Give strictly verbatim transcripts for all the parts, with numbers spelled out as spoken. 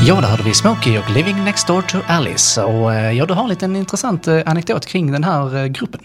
Ja, där hade vi Smokey och Living Next Door to Alice. Och ja, du har en liten intressant anekdot kring den här gruppen.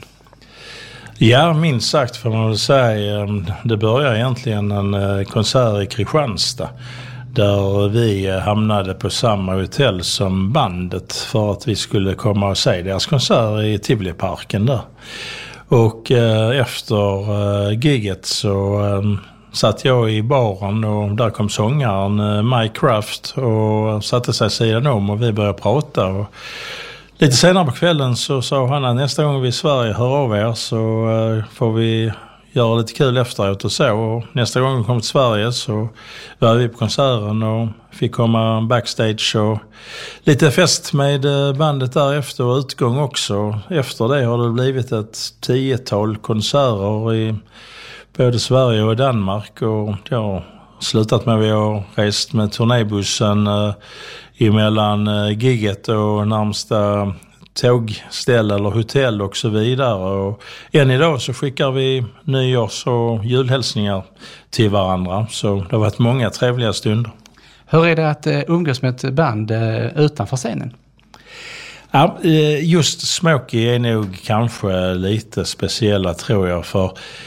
Ja, minst sagt får man väl säga. Det började egentligen en konsert i Kristianstad där vi hamnade på samma hotell som bandet för att vi skulle komma och se deras konsert i Tivoliparken där. Och eh, efter eh, giget så eh, satt jag i baren och där kom sångaren eh, Mike Kraft och satte sig sidan om och vi började prata. Och lite senare på kvällen så sa han att nästa gång vi är i Sverige hör av er så eh, får vi göra lite kul efteråt och så. Och nästa gång vi kom till Sverige så var vi på konserten och fick komma backstage och lite fest med bandet därefter och utgång också. Efter det har det blivit ett tiotal konserter i både Sverige och Danmark och det har slutat med att vi har rest med turnébussen eh, emellan eh, giget och närmsta tågställ eller hotell och så vidare. Och än idag så skickar vi nyårs- och julhälsningar till varandra. Så det har varit många trevliga stunder. Hur är det att uh, umgås med ett band uh, utanför scenen? Ja, just Smokey är nog kanske lite speciella tror jag, för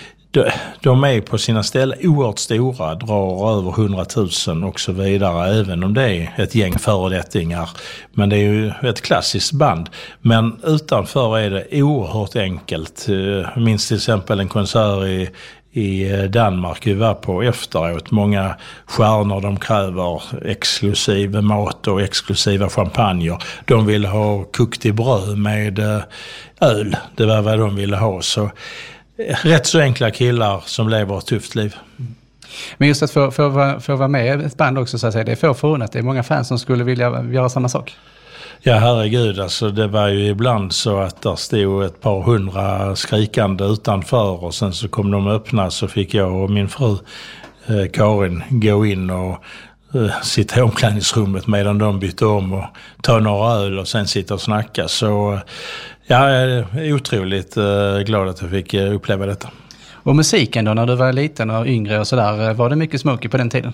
de är på sina ställen oerhört stora, drar över hundratusen och så vidare, även om det är ett gäng föredettingar. Men det är ju ett klassiskt band. Men utanför är det oerhört enkelt. Minns till exempel en konsert i, i Danmark vi var på efteråt. Många stjärnor, de kräver exklusiv mat och exklusiva champagner. De vill ha kokt i bröd med öl. Det var vad de ville ha, så rätt så enkla killar som lever ett tufft liv. Men just att få, få, få vara med i ett band också, så att säga, det är få förunnat. Det är många fans som skulle vilja göra samma sak. Ja, herregud. Alltså, det var ju ibland så att där stod ett par hundra skrikande utanför och sen så kom de öppna så fick jag och min fru eh, Karin gå in och eh, sitta i omklädningsrummet medan de bytte om och ta några öl och sen sitta och snacka. Så ja, jag är otroligt uh, glad att jag fick uh, uppleva detta. Och musiken då, när du var liten och yngre och sådär, var det mycket Smokey på den tiden?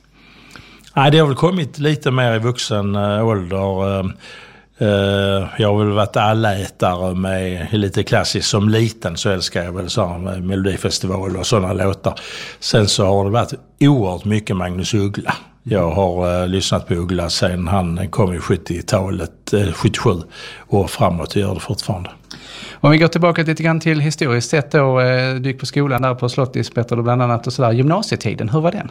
Nej, det har väl kommit lite mer i vuxen uh, ålder. Uh, uh, jag har väl varit allätare med lite klassiskt. Som liten så älskar jag väl så med Melodifestival och sådana låtar. Sen så har det varit oerhört mycket Magnus Uggla. Jag har uh, lyssnat på Uggla sen han kom i sjuttiotalet, uh, sjuttiosju och framåt och gör det fortfarande. Om vi går tillbaka lite grann till historiskt sett då, uh, du gick på skolan där på Slottis spelade bland annat och sådär. Gymnasietiden, hur var den?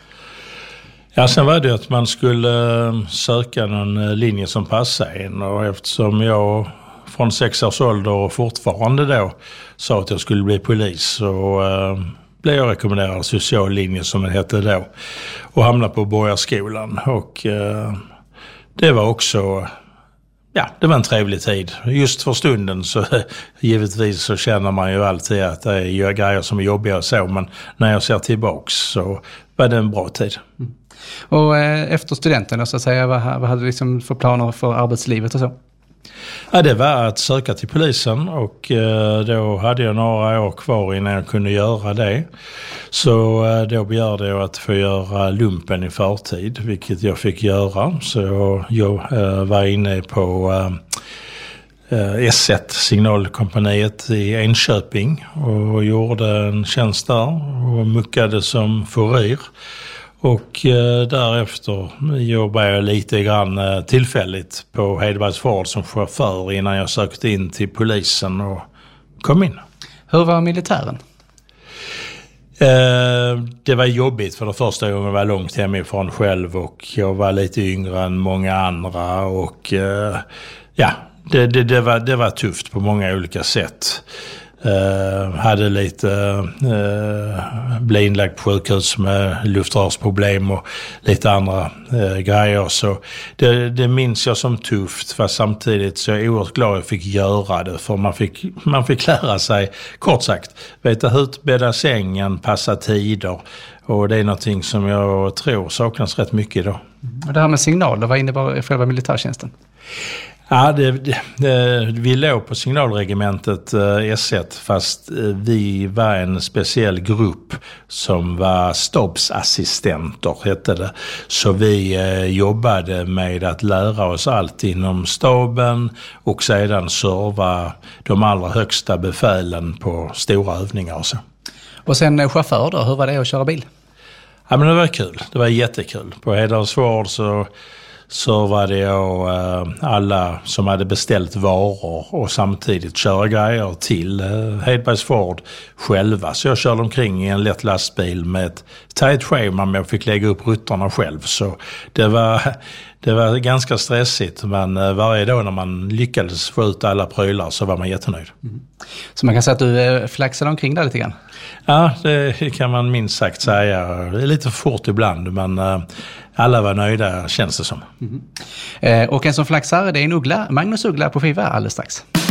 Ja, sen var det att man skulle uh, söka någon uh, linje som passade in och eftersom jag från sex års ålder och fortfarande då sa att jag skulle bli polis så uh, blev jag rekommenderad social linje som det hette då och hamnade på Borgarskolan och eh, det var också, ja, det var en trevlig tid. Just för stunden så givetvis så känner man ju alltid att det är grejer som är jobbiga och så, men när jag ser tillbaks så var det en bra tid. Mm. Och eh, efter studenten så att säga, vad, vad hade du liksom för planer för arbetslivet och så? Ja, det var att söka till polisen och eh, då hade jag några år kvar innan jag kunde göra det. Så eh, då begärde jag att få göra lumpen i förtid, vilket jag fick göra. Så jag eh, var inne på eh, S ett, signalkompaniet i Enköping och gjorde en tjänst där och muckade som furir. Och eh, därefter jobbade jag lite grann eh, tillfälligt på Hedbergsford som chaufför innan jag sökte in till polisen och kom in. Hur var militären? Eh, det var jobbigt för det första gången jag var långt hemifrån själv och jag var lite yngre än många andra och eh, ja, det, det, det, var, det var tufft på många olika sätt. Uh, hade lite uh, blev inlagd på sjukhus med luftrörsproblem och lite andra uh, grejer, så det, det minns jag som tufft, fast samtidigt så är jag oerhört glad att jag fick göra det, för man fick, man fick lära sig, kort sagt, veta hur att bädda sängen, passa tider, och det är någonting som jag tror saknas rätt mycket idag. Och det här med signaler, vad innebar själva militärtjänsten? Ja, det, det, det, vi låg på signalregementet eh, S ett fast eh, vi var en speciell grupp som var stabsassistenter hette det. Så vi eh, jobbade med att lära oss allt inom staben och sedan serva de allra högsta befälen på stora övningar och så. Och sen eh, chaufför då, hur var det att köra bil? Ja, men det var kul, det var jättekul. På Hedalsvård så så var det ju äh, alla som hade beställt varor och samtidigt köra grejer till äh, Hedbergsford själva. Så jag körde omkring i en lätt lastbil med ett tajt schema, men jag fick lägga upp rutterna själv. Så det var, det var ganska stressigt, men äh, varje dag när man lyckades få ut alla prylar så var man jättenöjd. Mm. Så man kan säga att du äh, flaxade omkring där lite grann? Ja, det kan man minst sagt säga. Det är lite fort ibland, men äh, alla var nöjda, känns det som. Mm. Eh, och en som flaxar, det är en uggla, Magnus Uggla på Fiva alldeles strax.